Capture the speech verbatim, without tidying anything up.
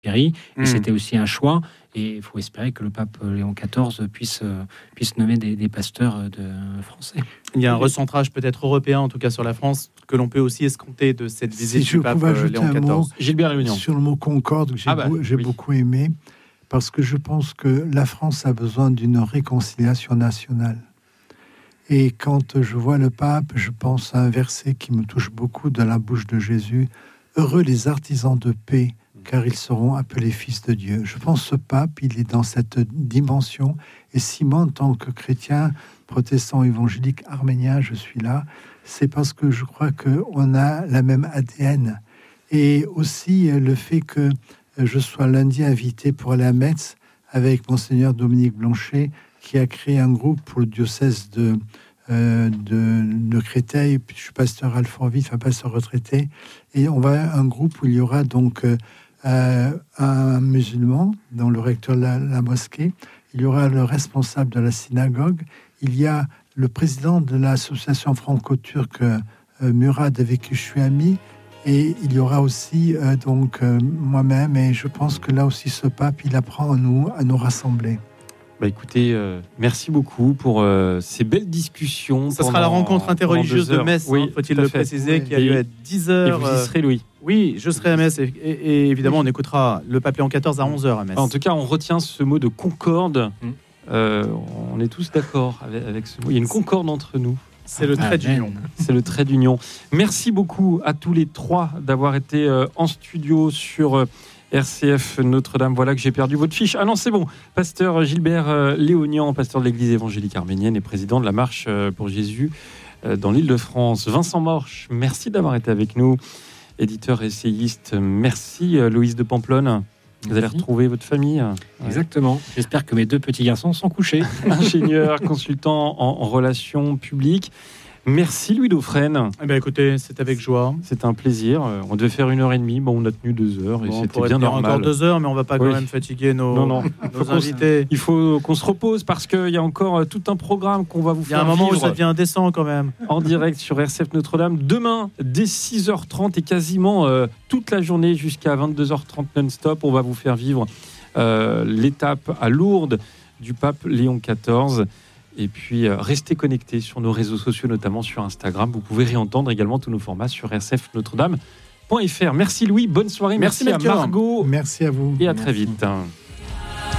Et Mmh. c'était aussi un choix. Et il faut espérer que le pape Léon quatorze puisse, euh, puisse nommer des, des pasteurs de français. Il y a un recentrage peut-être européen, en tout cas sur la France, que l'on peut aussi escompter de cette visite Si du pape je Léon quatorze. Gilbert Réunion. Sur le mot concorde, que j'ai, Ah bah, beau, j'ai oui. beaucoup aimé, parce que je pense que la France a besoin d'une réconciliation nationale. Et quand je vois le pape, je pense à un verset qui me touche beaucoup de la bouche de Jésus. « Heureux les artisans de paix, car ils seront appelés fils de Dieu. » Je pense que ce pape, il est dans cette dimension. Et si moi, en tant que chrétien, protestant, évangélique, arménien, je suis là, c'est parce que je crois qu'on a la même A D N. Et aussi le fait que je sois lundi invité pour aller à Metz avec Monseigneur Dominique Blanchet, qui a créé un groupe pour le diocèse de, euh, de, de Créteil. Je suis pasteur à Alfortville, enfin pasteur retraité. Et on va à un groupe où il y aura donc euh, un musulman, dont le recteur de la, la mosquée. Il y aura le responsable de la synagogue. Il y a le président de l'association franco-turque euh, Murad, avec qui je suis ami. Et il y aura aussi euh, donc euh, moi-même. Et je pense que là aussi, ce pape, il apprend à nous, à nous rassembler. Bah écoutez, euh, merci beaucoup pour euh, ces belles discussions. Ça sera la rencontre interreligieuse de Metz, oui, hein, faut-il le préciser, oui. Qui a lieu à dix heures. Et vous y serez, Louis? Oui, je serai à Metz. Et, et, et évidemment, on écoutera le pape Léon quatorze à onze heures à Metz. En tout cas, on retient ce mot de concorde. Mmh. Euh, on est tous d'accord avec, avec ce mot. Il y a une concorde entre nous. C'est le trait d'union. C'est le trait d'union. Merci beaucoup à tous les trois d'avoir été euh, en studio sur... Euh, R C F Notre-Dame, voilà que j'ai perdu votre fiche. Ah non, c'est bon. Pasteur Gilbert euh, Léonian, pasteur de l'Église évangélique arménienne et président de la Marche euh, pour Jésus euh, dans l'Île-de-France. Vincent Morche, merci d'avoir été avec nous. Éditeur, essayiste, merci. Euh, Loïs de Pamplonne, vous allez retrouver votre famille. Exactement. Ouais. J'espère que mes deux petits garçons sont couchés. Ingénieur, consultant en, en relations publiques. Merci Louis Dauphren. Eh bien, écoutez, c'est avec joie. C'était un plaisir. On devait faire une heure et demie. Bon, on a tenu deux heures et bon, c'était bien normal. Encore deux heures, mais on ne va pas quand oui. même fatiguer nos, non, non. nos invités. Il faut qu'on se repose parce qu'il y a encore tout un programme qu'on va vous faire. Il y a un moment vivre où ça devient indécent quand même. En direct sur R C F Notre-Dame. Demain, dès six heures trente et quasiment euh, toute la journée jusqu'à vingt-deux heures trente non-stop, on va vous faire vivre euh, l'étape à Lourdes du pape Léon quatorze. Et puis, euh, restez connectés sur nos réseaux sociaux, notamment sur Instagram. Vous pouvez réentendre également tous nos formats sur r c f notre dame point f r. Merci Louis, bonne soirée. Merci, merci à Margot. Merci à vous. Et à merci. très vite.